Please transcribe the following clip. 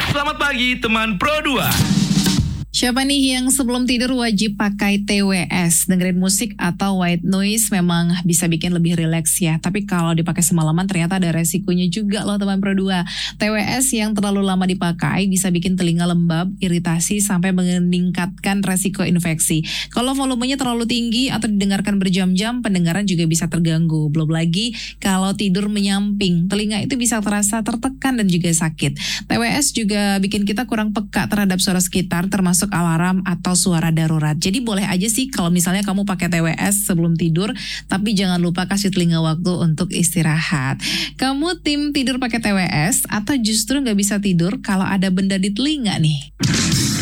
Selamat pagi teman Pro 2. Siapa nih yang sebelum tidur wajib pakai TWS? Dengerin musik atau white noise memang bisa bikin lebih rileks ya. Tapi kalau dipakai semalaman ternyata ada resikonya juga loh teman Pro 2. TWS yang terlalu lama dipakai bisa bikin telinga lembab, iritasi, sampai meningkatkan resiko infeksi. Kalau volumenya terlalu tinggi atau didengarkan berjam-jam, pendengaran juga bisa terganggu. Belum lagi kalau tidur menyamping, telinga itu bisa terasa tertekan dan juga sakit. TWS juga bikin kita kurang peka terhadap suara sekitar, termasuk alarm atau suara darurat. Jadi boleh aja sih kalau misalnya kamu pakai TWS sebelum tidur, tapi jangan lupa kasih telinga waktu untuk istirahat. Kamu tim tidur pakai TWS atau justru nggak bisa tidur kalau ada benda di telinga nih?